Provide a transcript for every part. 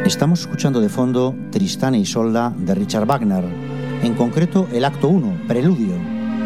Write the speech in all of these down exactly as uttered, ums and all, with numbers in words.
Estamos escuchando de fondo Tristán e Isolda de Richard Wagner, en concreto el acto uno, Preludio.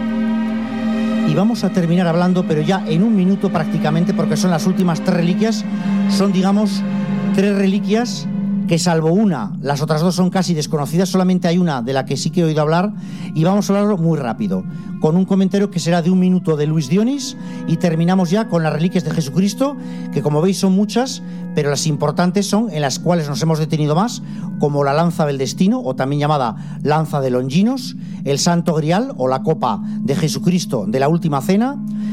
Y vamos a terminar hablando, pero ya en un minuto prácticamente, porque son las últimas tres reliquias, son, digamos, tres reliquias que, salvo una, las otras dos son casi desconocidas, solamente hay una de la que sí que he oído hablar, y vamos a hablarlo muy rápido, con un comentario que será de un minuto de Luis Dionis, y terminamos ya con las reliquias de Jesucristo, que como veis son muchas, pero las importantes son en las cuales nos hemos detenido más, como la lanza del destino, o también llamada lanza de Longinos, el Santo Grial, o la copa de Jesucristo de la Última Cena,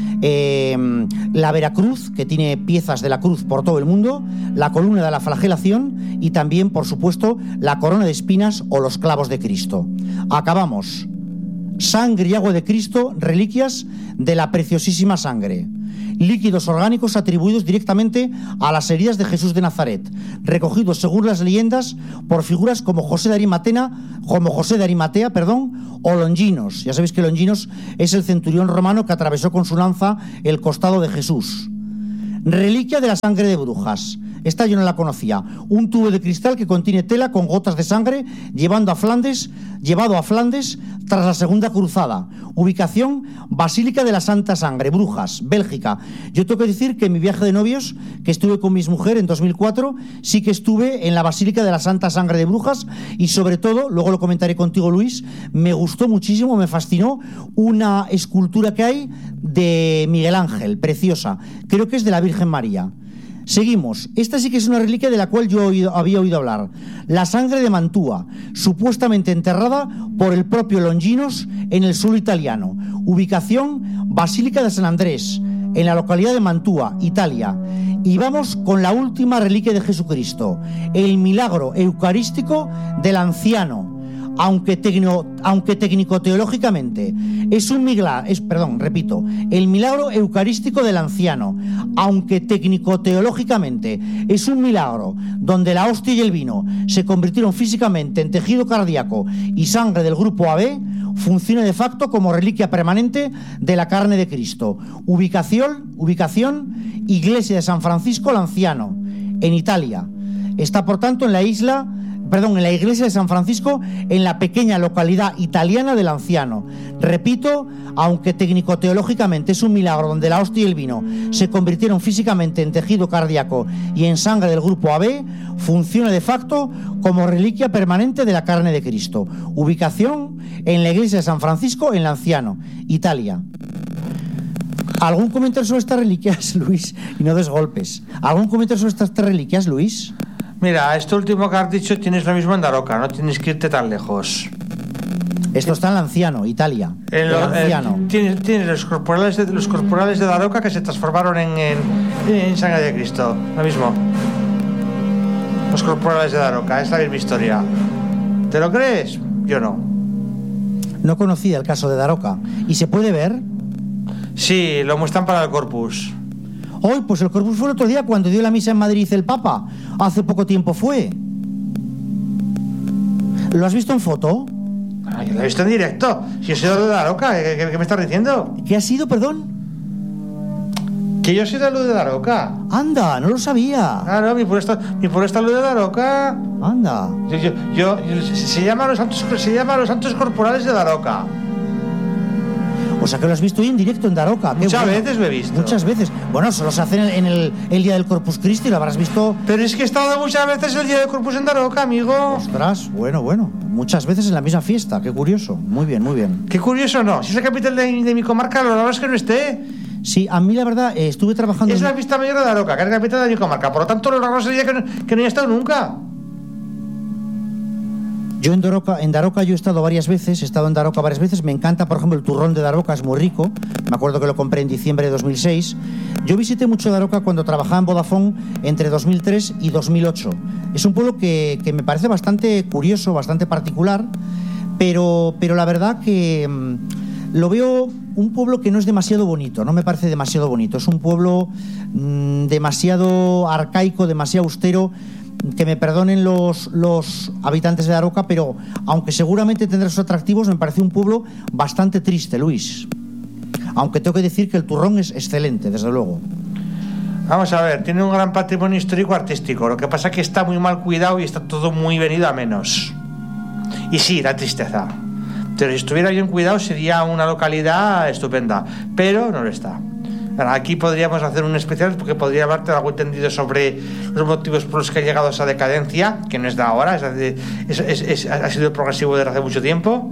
eh, la Veracruz, que tiene piezas de la cruz por todo el mundo, la columna de la flagelación y también, por supuesto, la corona de espinas o los clavos de Cristo. Acabamos. Sangre y agua de Cristo, reliquias de la preciosísima sangre. Líquidos orgánicos atribuidos directamente a las heridas de Jesús de Nazaret, recogidos según las leyendas por figuras como José de Arimatea, como José de Arimatea, perdón, o Longinos. Ya sabéis que Longinos es el centurión romano que atravesó con su lanza el costado de Jesús. Reliquia de la sangre de brujas. Esta yo no la conocía. Un tubo de cristal que contiene tela con gotas de sangre llevando a Flandes, llevado a Flandes tras la Segunda Cruzada. Ubicación, Basílica de la Santa Sangre, Brujas, Bélgica. Yo tengo que decir que en mi viaje de novios, que estuve con mi mujer en dos mil cuatro, sí que estuve en la Basílica de la Santa Sangre de Brujas y sobre todo, luego lo comentaré contigo, Luis, me gustó muchísimo, me fascinó una escultura que hay de Miguel Ángel, preciosa. Creo que es de la Virgen María. Seguimos. Esta sí que es una reliquia de la cual yo oído, había oído hablar. La sangre de Mantua, supuestamente enterrada por el propio Longinos en el suelo italiano. Ubicación, Basílica de San Andrés, en la localidad de Mantua, Italia. Y vamos con la última reliquia de Jesucristo, el milagro eucarístico del anciano. Aunque, tecno, aunque técnico-teológicamente es un milagro, es, perdón, repito, el milagro eucarístico del anciano, aunque técnico-teológicamente es un milagro donde la hostia y el vino se convirtieron físicamente en tejido cardíaco y sangre del grupo A B, funciona de facto como reliquia permanente de la carne de Cristo. Ubicación, ubicación, Iglesia de San Francisco el Anciano, en Italia. Está, por tanto, en la isla... Perdón, en la iglesia de San Francisco, en la pequeña localidad italiana del Anciano. Repito, aunque técnico-teológicamente es un milagro donde la hostia y el vino se convirtieron físicamente en tejido cardíaco y en sangre del grupo A B, funciona de facto como reliquia permanente de la carne de Cristo. Ubicación en la iglesia de San Francisco, en el Anciano, Italia. ¿Algún comentario sobre estas reliquias, Luis? Y no des golpes. ¿Algún comentario sobre estas tres reliquias, Luis? Mira, esto último que has dicho tienes lo mismo en Daroca, no tienes que irte tan lejos. Esto está en el Anciano, Italia. En lo, el Anciano. Eh, tienes, tienes los corporales de, los corporales de Daroca que se transformaron en, en, en sangre de Cristo, lo mismo. Los corporales de Daroca, es la misma historia. ¿Te lo crees? Yo no. No conocía el caso de Daroca. ¿Y se puede ver? Sí, lo muestran para el Corpus. Hoy, pues el Corpus fue el otro día cuando dio la misa en Madrid el Papa. Hace poco tiempo fue. ¿Lo has visto en foto? Ah, yo lo he visto en directo. Si yo soy de Daroca, ¿qué, qué, qué me estás diciendo? ¿Qué ha sido, perdón? Que yo soy de Luz de Daroca. Anda, no lo sabía. Claro, mi pueblo está, mi pueblo está Luz de Daroca. Anda. Yo, yo, yo, yo se, se llama los santos, se llama los santos corporales de Daroca. O sea que lo has visto hoy en directo en Daroca. Muchas bueno. veces lo he visto. Muchas veces. Bueno, solo se hace en el, el día del Corpus Christi, lo habrás visto. Pero es que he estado muchas veces el día del Corpus en Daroca, amigo. Ostras, bueno, bueno. Muchas veces en la misma fiesta, qué curioso. Muy bien, muy bien. Qué curioso, no. Si es la capital de, de mi comarca, lo raro es que no esté. Sí, a mí la verdad, eh, estuve trabajando... Es en... la fiesta mayor de Daroca, que es la capital de mi comarca. Por lo tanto, lo raro sería que no, que no haya estado nunca. Yo en Daroca, en Daroca yo he estado varias veces, he estado en Daroca varias veces, me encanta, por ejemplo, el turrón de Daroca, es muy rico, me acuerdo que lo compré en diciembre de dos mil seis. Yo visité mucho Daroca cuando trabajaba en Vodafone entre dos mil tres y dos mil ocho. Es un pueblo que, que me parece bastante curioso, bastante particular, pero, pero la verdad que mmm, lo veo un pueblo que no es demasiado bonito, no me parece demasiado bonito, es un pueblo mmm, demasiado arcaico, demasiado austero. Que me perdonen los, los habitantes de Daroca, pero aunque seguramente tendrá sus atractivos, me parece un pueblo bastante triste, Luis. Aunque tengo que decir que el turrón es excelente, desde luego. Vamos a ver, tiene un gran patrimonio histórico artístico. Lo que pasa es que está muy mal cuidado y está todo muy venido a menos. Y sí, da tristeza. Pero si estuviera bien cuidado sería una localidad estupenda. Pero no lo está. Aquí podríamos hacer un especial porque podría hablarte de algo entendido sobre los motivos por los que ha llegado a esa decadencia, que no es de ahora, es de, es, es, es, ha sido progresivo desde hace mucho tiempo.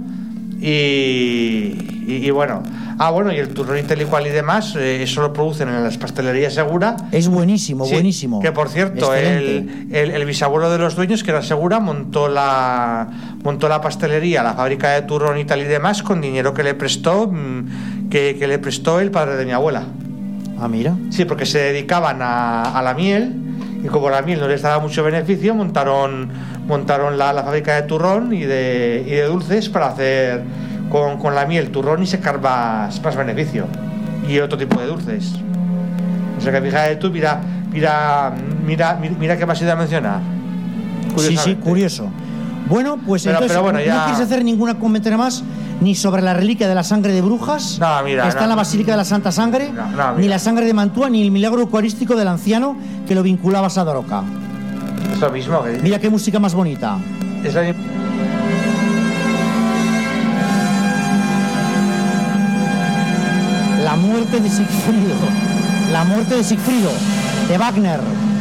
Y, y, y bueno, ah bueno, y el turrón y tal y cual y demás, eh, eso lo producen en las pastelerías Segura. Es buenísimo, sí, buenísimo. Que por cierto, el, el, el bisabuelo de los dueños, que era Segura, montó la montó la pastelería, la fábrica de turrón y tal y demás, con dinero que le prestó, que, que le prestó el padre de mi abuela. Ah, mira. Sí, porque se dedicaban a, a la miel, y como la miel no les daba mucho beneficio, montaron montaron la, la fábrica de turrón y de, y de dulces para hacer con, con la miel turrón y sacar más, más beneficio, y otro tipo de dulces. O sea que fíjate tú, mira, mira, mira, mira qué me has ido a mencionar. Sí, sí, curioso. Bueno, pues pero, entonces pero bueno, ya... ¿no quieres hacer ninguna comentario más ni sobre la reliquia de la sangre de brujas, no, mira, que está no, en la Basílica de la Santa Sangre, no, no, ni la sangre de Mantua, ni el milagro eucarístico del anciano que lo vinculaba a Daroca? Es lo mismo que... Mira qué música más bonita. Es la... La muerte de Sigfrido. La muerte de Sigfrido, de Wagner.